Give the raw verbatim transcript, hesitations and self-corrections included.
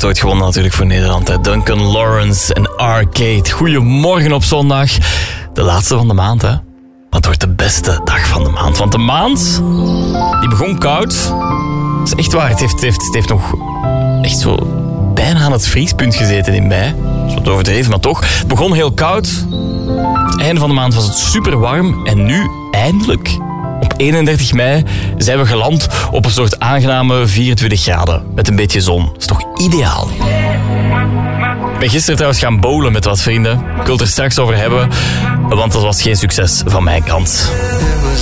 heeft ooit gewonnen natuurlijk voor Nederland. Hè? Duncan Lawrence en Arcade. Goedemorgen op zondag. De laatste van de maand, hè. Wat wordt de beste dag van de maand? Want de maand, die begon koud. Dat is echt waar. Het heeft, het heeft, het heeft nog echt zo bijna aan het vriespunt gezeten in mei. Dat is wat overdreven, maar toch. Het begon heel koud. Einde van de maand was het super warm. En nu, eindelijk, op eenendertig mei, zijn we geland op een soort aangename vierentwintig graden. Met een beetje zon. Dat is toch ideaal? Ik ben gisteren trouwens gaan bowlen met wat vrienden. Ik wil het er straks over hebben, want dat was geen succes van mijn kant.